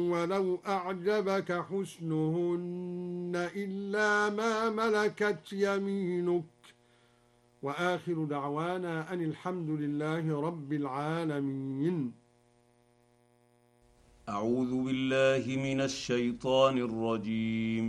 ولو أعجبك حسنهن إلا ما ملكت يمينك وآخر دعوانا أن الحمد لله رب العالمين. أعوذ بالله من الشيطان الرجيم.